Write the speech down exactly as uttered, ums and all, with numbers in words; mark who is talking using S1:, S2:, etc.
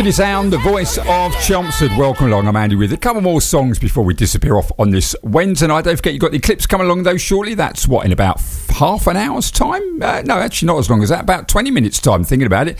S1: City Sound, the voice of Chelmsford. Welcome along, I'm Andy with a couple more songs before we disappear off on this Wednesday night. Don't forget you've got the Eclipse coming along though shortly. That's what, in about half an hour's time? Uh, no, actually not as long as that, about twenty minutes time, thinking about it.